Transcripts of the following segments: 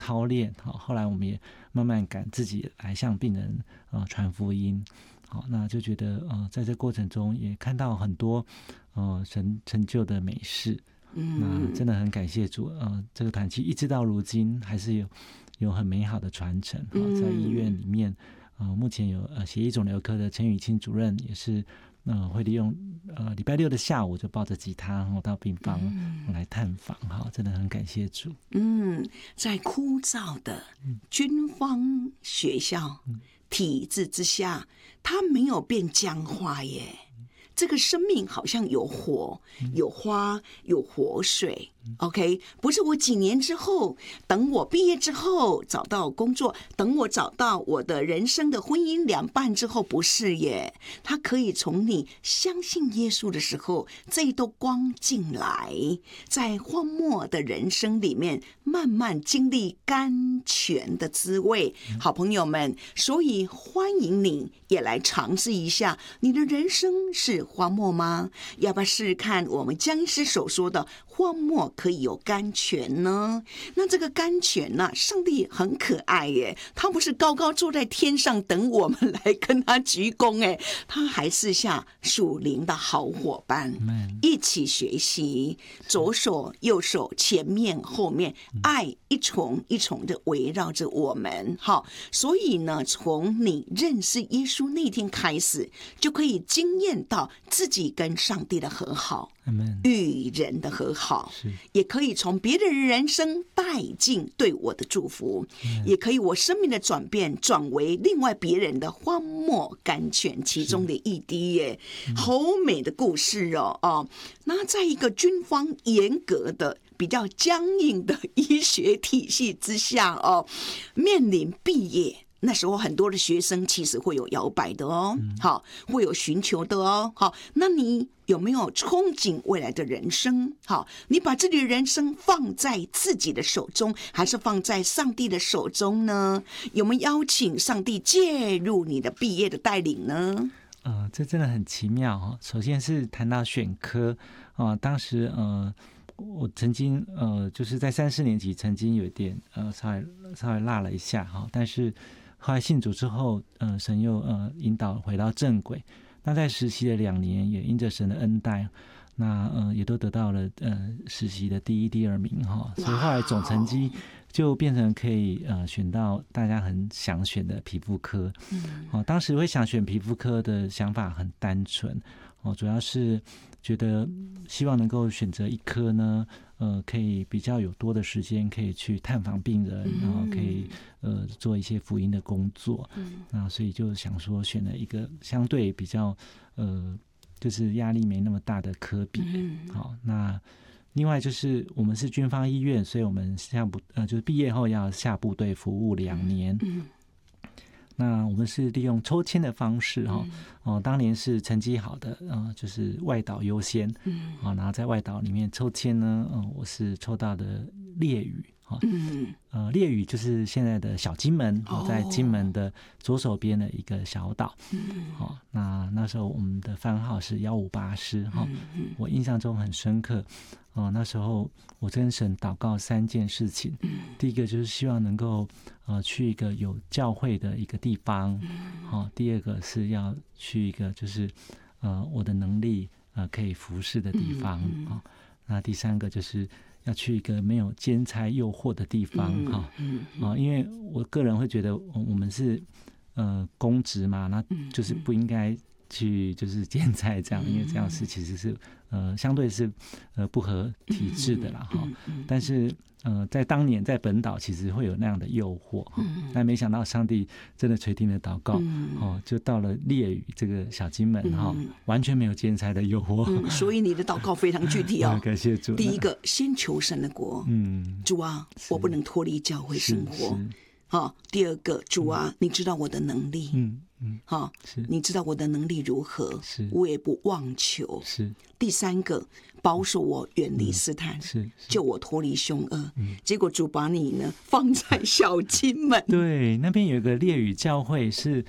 操练，后来我们也慢慢敢自己来向病人传福音。好，那就觉得在这过程中也看到很多神成就的美事。那真的很感谢主，这个团契一直到如今还是有很美好的传承。在医院里面，目前有血液肿瘤科的陈宇清主任也是会利用礼拜六的下午就抱着吉他到病房来探访。真的很感谢主。 在枯燥的军方学校体制之下，它没有变僵化耶。这个生命好像有火、有花、有活水。OK， 不是我几年之后，等我毕业之后找到工作，等我找到我的人生的婚姻两半之后，不是耶。它可以从你相信耶稣的时候，这一道光进来，在荒漠的人生里面，慢慢经历甘泉的滋味。好朋友们，所以欢迎你也来尝试一下，你的人生是荒漠吗？要不要试试看我们江医师所说的荒漠可以有甘泉呢？那这个甘泉呢，上帝很可爱耶，他不是高高坐在天上等我们来跟他鞠躬耶，他还是像属灵的好伙伴，一起学习，左手右手前面后面，爱一重一重的围绕着我们。好，所以呢，从你认识耶稣那天开始，就可以经验到自己跟上帝的和好，与人的和好，也可以从别人的人生带进对我的祝福，也可以我生命的转变转为另外别人的荒漠甘泉其中的一滴耶。好美的故事哦。那在一个军方严格的比较僵硬的医学体系之下面临毕业，那时候很多的学生其实会有摇摆的好，会有寻求的好，那你有没有憧憬未来的人生？好，你把自己的人生放在自己的手中，还是放在上帝的手中呢？有没有邀请上帝介入你的毕业的带领呢？ 这真的很奇妙。首先是谈到选科当时我曾经就是在3-4年级曾经有一点稍微落了一下但是后来信主之后神又引导回到正轨。那在实习的2年，也因着神的恩待，那也都得到了实习的第1、第2名所以后来总成绩就变成可以选到大家很想选的皮肤科。当时会想选皮肤科的想法很单纯主要是觉得希望能够选择一科呢可以比较有多的时间可以去探访病人，然后可以做一些福音的工作。那所以就想说选了一个相对比较就是压力没那么大的科比。好，那另外就是我们是军方医院，所以我们就是毕业后要下部队服务2年。那我们是利用抽签的方式当年是成绩好的就是外岛优先然后在外岛里面抽签呢我是抽到的烈屿烈屿就是现在的小金门在金门的左手边的一个小岛那时候我们的番号是158师我印象中很深刻那时候我跟神祷告3件事情。第一个就是希望能够去一个有教会的一个地方第二个是要去一个就是我的能力可以服侍的地方那第3个就是要去一个没有兼差诱惑的地方因为我个人会觉得我们是公职嘛，那就是不应该去就是兼差这样，因为这样是其实是相对是不合体制的啦但是在当年在本岛其实会有那样的诱惑但没想到上帝真的垂听了祷告就到了烈屿这个小金门完全没有兼差的诱惑所以你的祷告非常具体感谢主。 第一个先求神的国主啊，我不能脱离教会生活第二个主啊，你知道我的能力你知道我的能力如何，我也不妄求。第3个，保守我远离试探，救我脱离凶恶。结果主把你呢放在小金门， 对，那边有一个烈屿教会是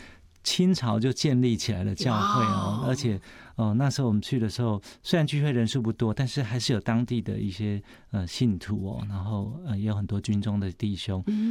清朝就建立起来的教会哦，而且那时候我们去的时候，虽然聚会人数不多，但是还是有当地的一些信徒哦，然后也有很多军中的弟兄。